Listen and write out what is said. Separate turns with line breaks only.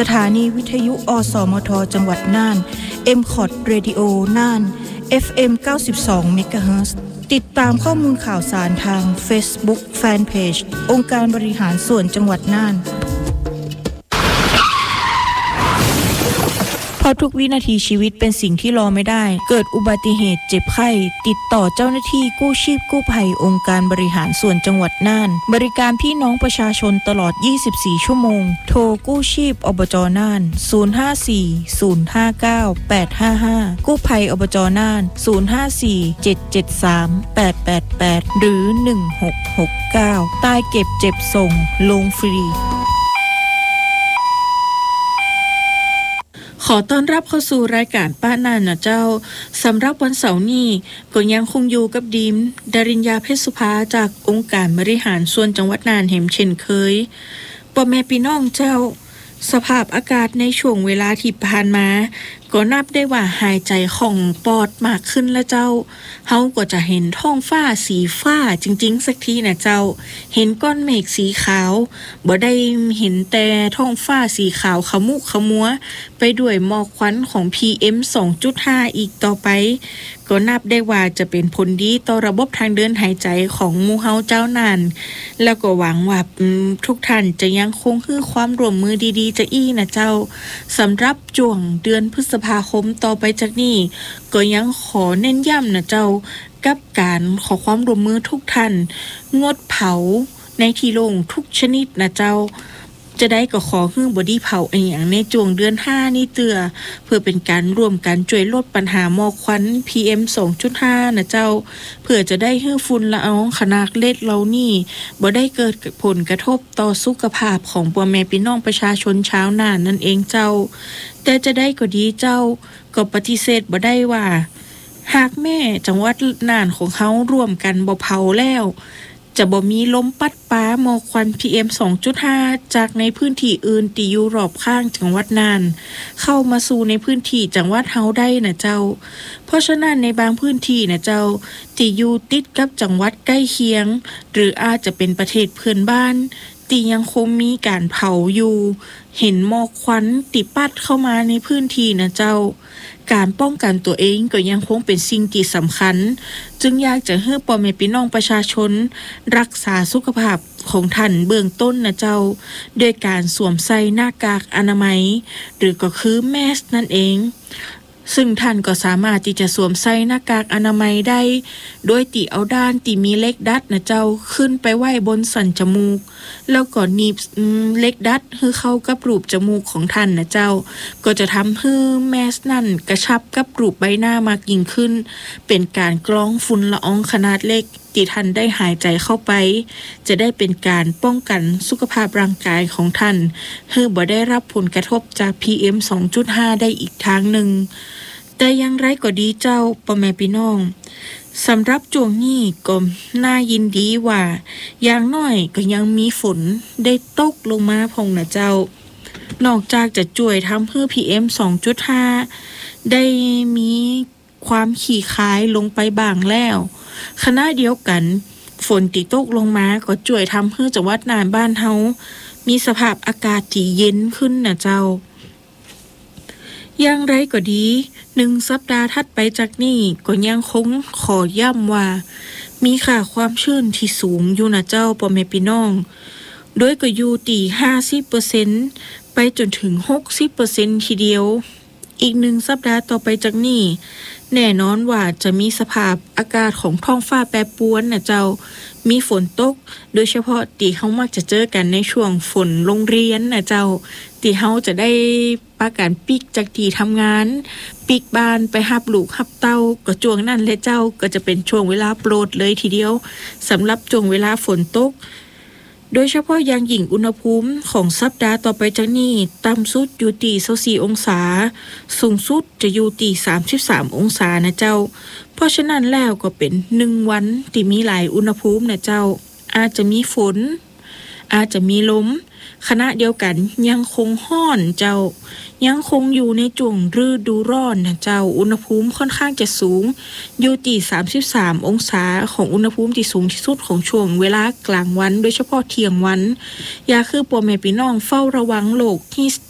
ถานีวิทยุอสมทจังหวัดน่าน MCOT Radio น่าน FM 92 MHz ติดตามข้อมูลข่าวสารทาง Facebook Fanpage องค์การบริหารส่วนจังหวัดน่านเพราะทุกวินาทีชีวิตเป็นสิ่งที่รอไม่ได้เกิดอุบัติเหตุเจ็บไข้ติดต่อเจ้าหน้าที่กู้ชีพกู้ภัยองค์การบริหารส่วนจังหวัดน่านบริการพี่น้องประชาชนตลอด24ชั่วโมงโทรกู้ชีพอบจน่าน054-059-855กู้ภัยอบจน่าน054-773-888หรือ1669ใต้เก็บเจ็บส่งลงฟรีขอต้อนรับเข้าสู่รายการป้าน่านนะเจ้าสำหรับวันเสาร์นี้ก็ยังคงอยู่กับดิมดาริญญาเพชรสุภาจากองค์การบริหารส่วนจังหวัดน่านแห่งเช่นเคยพ่อแม่พี่น้องเจ้าสภาพอากาศในช่วงเวลาที่ผ่านมาก็นับได้ว่าหายใจของปอดมากขึ้นแล้วเจ้าเฮาก็จะเห็นท้องฟ้าสีฟ้าจริงๆสักทีนะเจ้าเห็นก้อนเมฆสีขาวบ่ได้เห็นแต่ท้องฟ้าสีขาวขมุกขมัวไปด้วยหมอกควันของ PM 2.5 อีกต่อไปก็นับได้ว่าจะเป็นผลดีต่อระบบทางเดินหายใจของหมู่เฮาเจ้านานแล้วก็หวังว่าทุกท่านจะยังคงให้ความร่วมมือดีๆจะอี้นะเจ้าสำหรับช่วงเดือนพฤษภาคมต่อไปจากนี้ก็ยังขอเน้นย้ำนะเจ้ากับการขอความร่วมมือทุกท่านงดเผาในที่โล่งทุกชนิดนะเจ้าจะได้ก็ขอให้บ่ดีเผาอีหยังในช่วงเดือน5นี้เตือเพื่อเป็นการร่วมกันช่วยลดปัญหาหมอกควัน PM 2.5 นะเจ้าเพื่อจะได้ให้ฝุ่นละอองขนาดเล็กเหล่านี้บ่ได้เกิดผลกระทบต่อสุขภาพของพ่อแม่พี่น้องประชาชนชาวน่านนั่นเองเจ้าแต่จะได้ก็ดีเจ้าก็ปฏิเสธบ่ได้ว่าหากแม่จังหวัดน่านของเขาร่วมกันบ่เผาแล้วจะบ่มีลมปัดป้าหมอกควัน PM 2.5 จากในพื้นที่อื่นที่อยู่รอบข้างจังหวัดน่านเข้ามาสู่ในพื้นที่จังหวัดเฮาได้นะเจ้าเพราะฉะนั้นในบางพื้นที่นะเจ้าที่อยู่ติดกับจังหวัดใกล้เคียงหรืออาจจะเป็นประเทศเพื่อนบ้านที่ยังคงมีการเผาอยู่เห็นหมอกควันติปัดเข้ามาในพื้นที่นะเจ้าการป้องกันตัวเองก็ยังคงเป็นสิ่งที่สำคัญจึงอยากจะให้พ่อแม่พี่น้องประชาชนรักษาสุขภาพของท่านเบื้องต้นนะเจ้าด้วยการสวมใส่หน้ากากอนามัยหรือก็คือแมสนั่นเองซึ่งท่านก็สามารถที่จะสวมใส่หน้ากากอนามัยได้โดยติเอาด้านที่มีเหล็กดัดนะเจ้าขึ้นไปไว้บนสันจมูกแล้วก็หนีบเหล็กดัดให้เข้ากับรูปจมูกของท่านนะเจ้าก็จะทำให้แมสนั่นกระชับกับรูปใบหน้ามากยิ่งขึ้นเป็นการกรองฝุ่นละอองขนาดเล็กที่ท่านได้หายใจเข้าไปจะได้เป็นการป้องกันสุขภาพร่างกายของท่านให้บ่ได้รับผลกระทบจาก PM 2.5 ได้อีกทางหนึ่งแต่อย่างไรก็ดีเจ้าพ่อแม่พี่น้องสำหรับช่วงนี้ก็น่ายินดีว่าอย่างน้อยก็ยังมีฝนได้ตกลงมาพองนะเจ้านอกจากจะช่วยทำให้ PM 2.5 ได้มีความขี่คายลงไปบ้างแล้วขณะเดียวกันฝนที่ตกลงมาก็ช่วยทำให้จังหวัดน่านบ้านเฮามีสภาพอากาศที่เย็นขึ้นนะเจ้าอย่างไรก็ดี1สัปดาห์ถัดไปจากนี้ก็ยังคงขอย้ำว่ามีค่าความชื้นที่สูงอยู่นะเจ้าพ่อแม่พี่น้องโดยก็อยู่ที่ 50% ไปจนถึง 60% ทีเดียวอีก1สัปดาห์ต่อไปจากนี้แน่นอนว่าจะมีสภาพอากาศของท้องฟ้าแปรปรวนนะเจ้ามีฝนตกโดยเฉพาะที่เฮามักจะเจอกันในช่วงฝนโรงเรียนนะเจ้าที่เฮาจะได้ปาการปิกจากที่ทำงานปิกบ้านไปหับลูกหับเต้าก็ช่วงนั้นแหละเจ้าก็จะเป็นช่วงเวลาโปรดเลยทีเดียวสำหรับช่วงเวลาฝนตกโดยเฉพาะอย่างยิ่งอุณหภูมิของสัปดาห์ต่อไปจากนี้ต่ำสุดอยู่ที่24องศาสูงสุดจะอยู่ที่33องศานะเจ้าเพราะฉะนั้นแล้วก็เป็น1วันที่มีหลายอุณหภูมินะเจ้าอาจจะมีฝนอาจจะมีลมขณะเดียวกันยังคงร้อนเจ้ายังคงอยู่ในช่วงฤดูร้อนนะเจ้าอุณหภูมิค่อนข้างจะสูงอยู่ที่33องศาของอุณหภูมิที่สูงที่สุดของช่วงเวลากลางวันโดยเฉพาะเที่ยงวันอย่าคือพ่อแม่พี่น้องเฝ้าระวังโรคฮิส